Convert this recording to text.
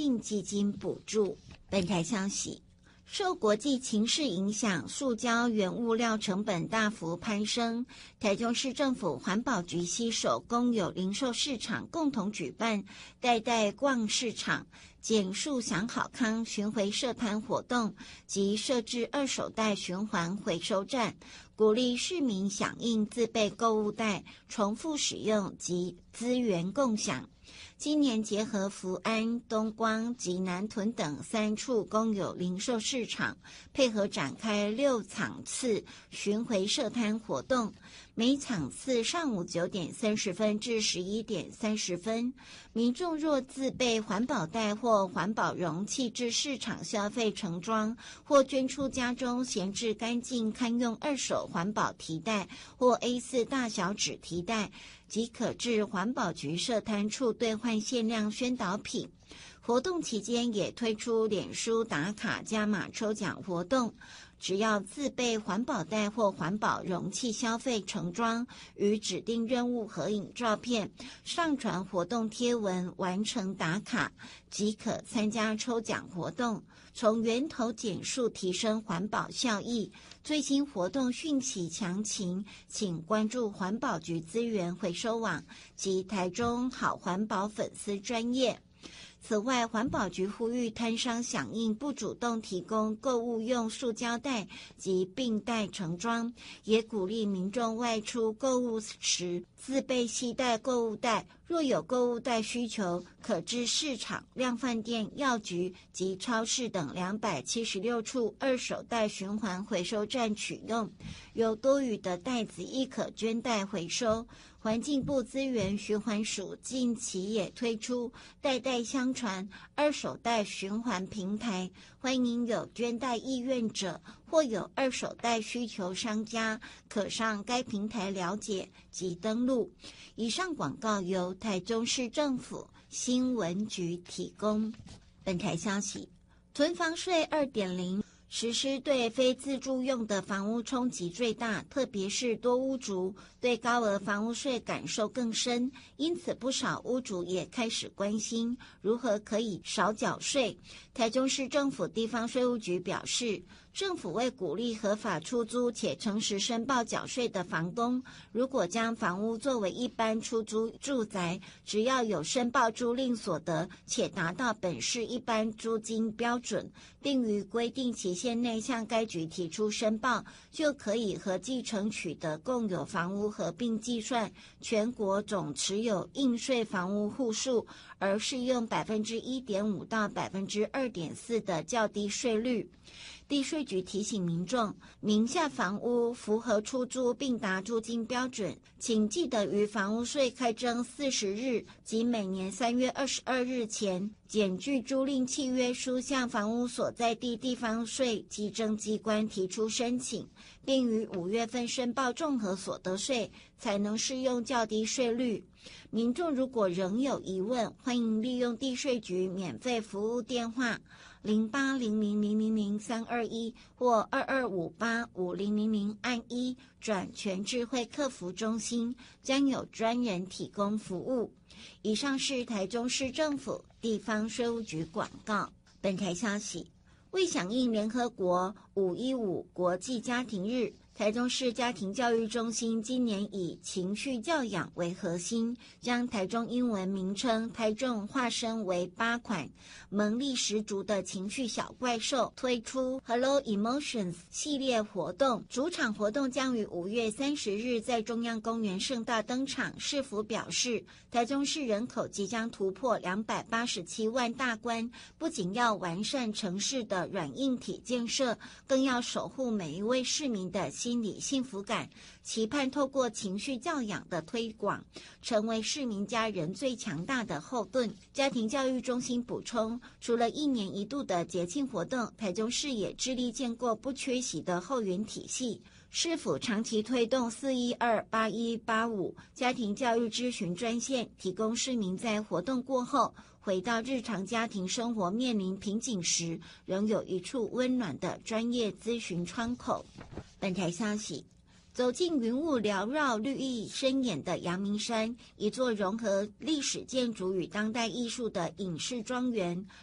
定基金补助。本台消息，受国际情势影响，塑胶原物料成本大幅攀升。台中市政府环保局携手公有零售市场共同举办代代逛市场、减塑享好康巡回社摊活动及设置二手袋循环回收站，鼓励市民响应自备购物袋、重复使用及资源共享。今年结合福安、东光及南屯等3处公有零售市场，配合展开6场次巡回社摊活动，每场次上午9点30分至11点30分。民众若自备环保袋或环保容器至市场消费盛装，或捐出家中闲置干净堪用二手环保提袋或 A4 大小纸提袋，即可至环保局社摊处兑换限量宣导品。活动期间也推出脸书打卡加码抽奖活动，只要自备环保袋或环保容器消费盛装，与指定任务合影照片，上传活动贴文完成打卡，即可参加抽奖活动，从源头减塑提升环保效益。最新活动讯息详情，请关注环保局资源回收网及台中好环保粉丝专页。此外，环保局呼吁摊商响应，不主动提供购物用塑胶袋及并袋盛装，也鼓励民众外出购物时自备携带购物袋。若有购物袋需求，可至市场、量贩店、药局及超市等276处二手袋循环回收站取用。有多余的袋子亦可捐袋回收。环境部资源循环署近期也推出代代相传二手袋循环平台，欢迎有捐袋意愿者或有二手袋需求商家可上该平台了解及登录。以上广告由台中市政府新闻局提供。本台消息，囤房税 2.0实施对非自住用的房屋冲击最大，特别是多屋族对高额房屋税感受更深，因此不少屋主也开始关心如何可以少缴税。台中市政府地方税务局表示，政府为鼓励合法出租且诚实申报缴税的房东，如果将房屋作为一般出租住宅，只要有申报租赁所得且达到本市一般租金标准，并于规定期限内向该局提出申报，就可以和继承取得共有房屋合并计算全国总持有应税房屋户数，而适用 1.5% 到 2.4% 的较低税率。地税局提醒民众，名下房屋符合出租并达租金标准，请记得于房屋税开征40日及每年3月22日前，检具租赁契约书向房屋所在地地方税稽征机关提出申请，并于5月份申报综合所得税，才能适用较低税率。民众如果仍有疑问，欢迎利用地税局免费服务电话0800000321或22585000按1转全智慧客服中心，将有专人提供服务。以上是台中市政府地方税务局广告。本台消息，为响应联合国515国际家庭日，台中市家庭教育中心今年以情绪教养为核心，将台中英文名称台中化身为8款萌力十足的情绪小怪兽，推出 Hello Emotions 系列活动。主场活动将于5月30日在中央公园盛大登场。市府表示，台中市人口即将突破287万大关，不仅要完善城市的软硬体建设，更要守护每一位市民的心理幸福感，期盼透过情绪教养的推广，成为市民家人最强大的后盾。家庭教育中心补充，除了1年1度的节庆活动，台中市也致力建构不缺席的后援体系。市府长期推动4128185家庭教育咨询专线，提供市民在活动过后回到日常家庭生活面临瓶颈时，仍有一处温暖的专业咨询窗口。本台消息，走进云雾缭绕、绿意深掩的阳明山，一座融合历史建筑与当代艺术的影视庄园，